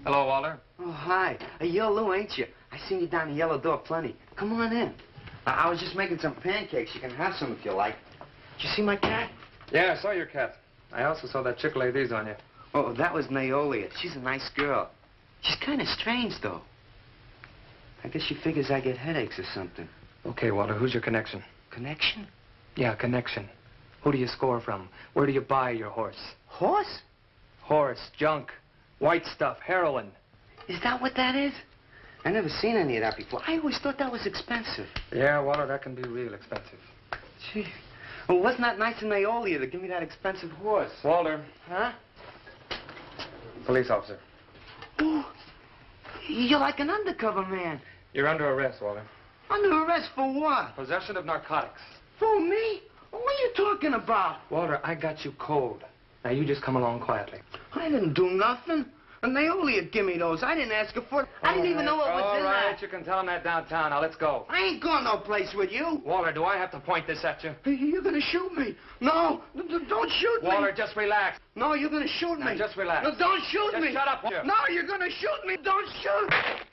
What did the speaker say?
Hello, Walter. Oh, hi. You're Lou, ain't you? I seen you down the yellow door plenty. Come on in. I was just making some pancakes. You can have some if you like. Did you see my cat? Yeah, I saw your cat. I also saw that chick lay these on you. Oh, that was Naolia. She's a nice girl. She's kind of strange, though. I guess she figures I get headaches or something. Okay, Walter, who's your connection? Connection? Yeah, connection. Who do you score from? Where do you buy your horse? Horse? Horse, junk, white stuff, heroin. Is that what that is? I never seen any of that before. I always thought that was expensive. Yeah, Walter, that can be real expensive. Gee. Well, wasn't that nice of Naolia to give me that expensive horse? Walter. Huh? Police officer. Oh, you're like an undercover man. You're under arrest, Walter. Under arrest for what? Possession of narcotics. For me? What are you talking about? Walter, I got you cold. Now, you just come along quietly. I didn't do nothing. And Naolia give me those. I didn't ask her for it. I didn't even know what was in All right, that. you can tell him that downtown. Now, let's go. I ain't going no place with you. Walter, do I have to point this at you? You're gonna shoot me. No, don't shoot me. Walter, just relax. No, you're gonna shoot me. Now, just relax. No, don't shoot Just me. shut up. No, you're gonna shoot me. Don't shoot.